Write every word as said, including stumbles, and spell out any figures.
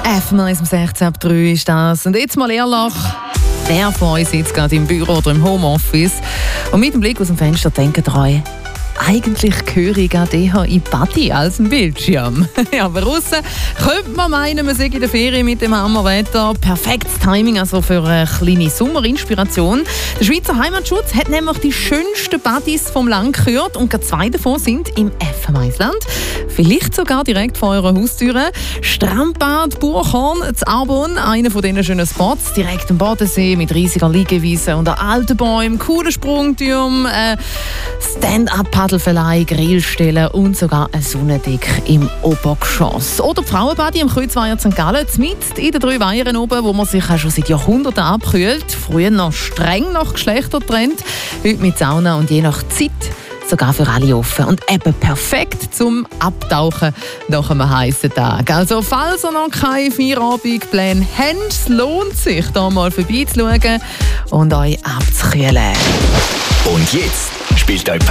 F M eins um sechzehn ab drei ist das. Und jetzt mal ehrlich, wer von uns sitzt gerade im Büro oder im Homeoffice und mit dem Blick aus dem Fenster denkt dran, eigentlich gehöre ich gerade eher in Party als im Bildschirm. Ja, aber draussen könnte man meinen, man sei in der Ferien mit dem Hammerwetter. Perfektes Timing also für eine kleine Sommerinspiration. Der Schweizer Heimatschutz hat nämlich die schönsten Partys vom Land gehört und gerade zwei davon sind im F M eins Land. Vielleicht sogar direkt vor eurer Haustüre. Strandbad Buchhorn, zu Arbon, einer von diesen schönen Spots, direkt am Bodensee mit riesiger Liegewiese unter alten Bäumen, coolen Sprungturm, äh, Stand-up-Paddelverleih, Grillstellen und sogar ein Sonnendeck im Obergeschoss. Oder die Frauenbadi am Kreuzweiher Sankt Gallen, mitten in den drei Weihern oben, wo man sich auch schon seit Jahrhunderten abkühlt. Früher noch streng nach Geschlechter getrennt, heute mit Sauna und je nach Zeit sogar für alle offen. Und eben perfekt zum Abtauchen nach einem heißen Tag. Also falls ihr noch keine Feierabendpläne habt, es lohnt sich, da mal vorbeizuschauen und euch abzukühlen. Und jetzt spielt euch